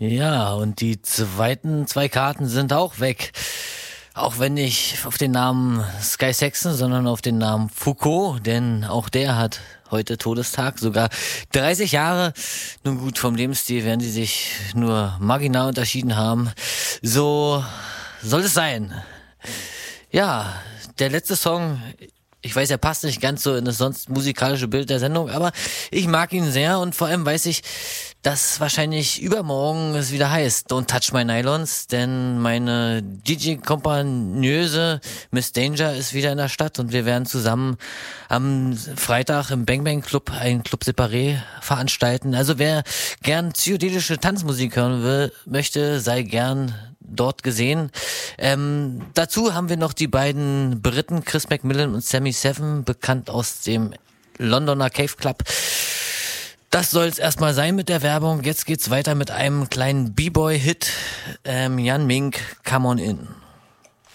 Ja, und die zweiten zwei Karten sind auch weg. Auch wenn nicht auf den Namen Sky Saxon, sondern auf den Namen Foucault, denn auch der hat heute Todestag, sogar 30 Jahre. Nun gut, vom Lebensstil werden sie sich nur marginal unterschieden haben. So soll es sein. Ja, der letzte Song, ich weiß, er passt nicht ganz so in das sonst musikalische Bild der Sendung, aber ich mag ihn sehr und vor allem weiß ich, dass wahrscheinlich übermorgen es wieder heißt Don't Touch My Nylons, denn meine DJ-Kompagnöse Miss Danger ist wieder in der Stadt und wir werden zusammen am Freitag im Bang Bang Club ein Club Separé veranstalten. Also wer gern psychedelische Tanzmusik hören möchte, sei gern dort gesehen. Dazu haben wir noch die beiden Briten Chris Macmillan und Sammy Seven, bekannt aus dem Londoner Cave Club. Das soll es erstmal sein mit der Werbung. Jetzt geht's weiter mit einem kleinen B-Boy-Hit. Jan Mink, Come On In.